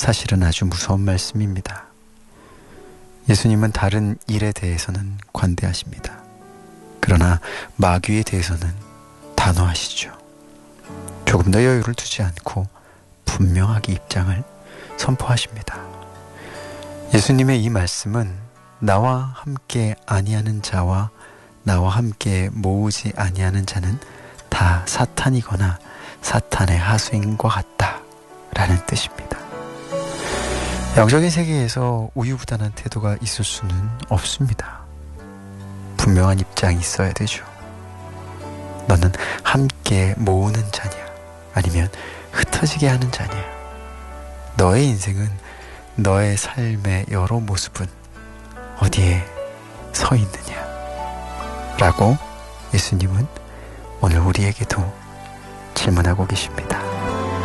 사실은 아주 무서운 말씀입니다. 예수님은 다른 일에 대해서는 관대하십니다. 그러나 마귀에 대해서는 단호하시죠. 조금 더 여유를 두지 않고 분명하게 입장을 선포하십니다. 예수님의 이 말씀은 나와 함께 아니하는 자와 나와 함께 모으지 아니하는 자는 다 사탄이거나 사탄의 하수인과 같다 라는 뜻입니다. 영적인 세계에서 우유부단한 태도가 있을 수는 없습니다. 분명한 입장이 있어야 되죠. 너는 함께 모으는 자냐 아니면 흩어지게 하는 자냐. 너의 인생은 너의 삶의 여러 모습은 어디에 서 있느냐 라고 예수님은 오늘 우리에게도 질문하고 계십니다.